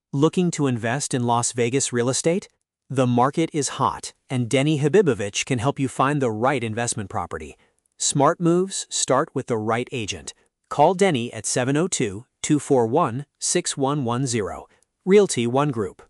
Looking to invest in Las Vegas real estate? The market is hot, and Denny Habibovich can help you find the right investment property. Smart moves start with the right agent. Call Denny at 702-241-6110. Realty One Group.